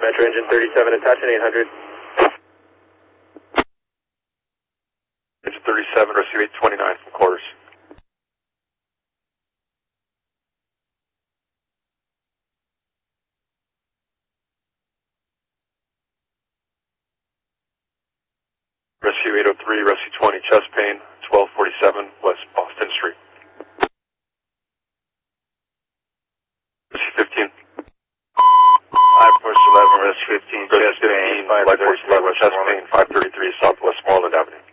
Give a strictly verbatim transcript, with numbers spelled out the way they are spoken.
Metro Engine thirty-seven, attaching eight hundred. Engine thirty-seven, receive eight twenty-nine from quarters. Rescue eight oh three, Rescue twenty, chest pain, twelve forty-seven, West Boston Street. Rescue fifteen. Light Force eleven, Rescue fifteen, chest pain, Light Force eleven, chest pain, five thirty-three, Southwest Moreland Avenue.